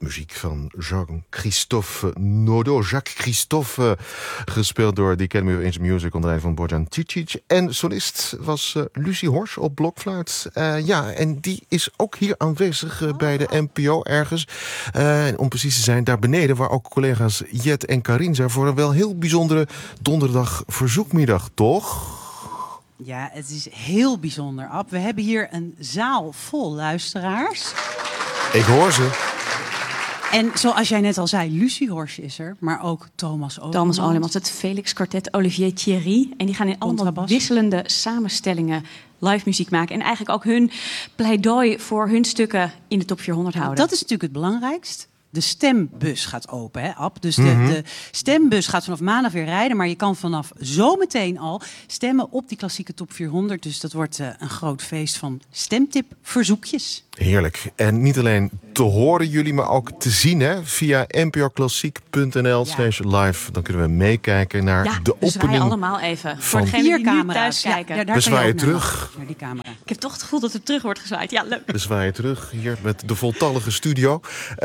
muziek van Jean-Christophe Naudot. Jacques Christophe, gespeeld door de Academy of Ancient Music onder leiding van Bojan Cicic. En solist was Lucie Horsch op blokfluit. En die is ook hier aanwezig bij de NPO ergens. Om precies te zijn, daar beneden, waar ook collega's Jet en Karin zijn voor een wel heel bijzondere donderdag verzoekmiddag, toch? Ja, het is heel bijzonder, Ab. We hebben hier een zaal vol luisteraars. Ik hoor ze. En zoals jij net al zei, Lucie Horsch is er, maar ook Thomas Olemans. Het Felix Quartet, Olivier Thierry. En die gaan in allemaal wisselende samenstellingen live muziek maken. En eigenlijk ook hun pleidooi voor hun stukken in de top 400 houden. Dat is natuurlijk het belangrijkst. De stembus gaat open, hè, Ab? Dus de stembus gaat vanaf maandag weer rijden. Maar je kan vanaf zometeen al stemmen op die klassieke top 400. Dus dat wordt een groot feest van stemtipverzoekjes. Heerlijk. En niet alleen te horen jullie, maar ook te zien, hè? Via npoklassiek.nl/live. Dan kunnen we meekijken naar de opening. Wij allemaal even. Voor degenen die nu thuis kijken. We zwaaien terug. Naar die camera. Ik heb toch het gevoel dat er terug wordt gezwaaid. Ja, leuk. We zwaaien terug hier met de voltallige studio.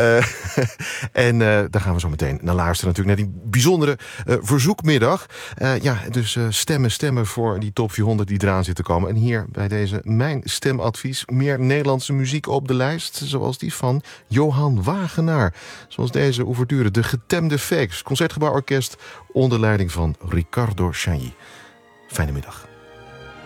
Daar gaan we zo meteen naar luisteren natuurlijk. Naar die bijzondere verzoekmiddag. Dus stemmen voor die top 400 die eraan zit te komen. En hier bij deze mijn stemadvies. Meer Nederlandse muziek op de lijst. Zoals die van Johan Wagenaar. Zoals deze ouverture, De Getemde Fakes. Concertgebouworkest onder leiding van Ricardo Chailly. Fijne middag.